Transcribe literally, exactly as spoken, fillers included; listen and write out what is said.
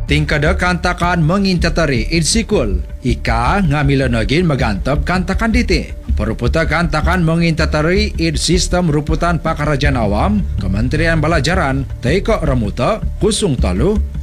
Tingkada kantakan mengintatari idsikul. Ika ngamila nagin magantap kantakan diti. Peruputa kantakan mengintatari id sistem ruputan pakarajaan awam, Kementerian Balajaran, Taiko Ramuta, Kusung Talu,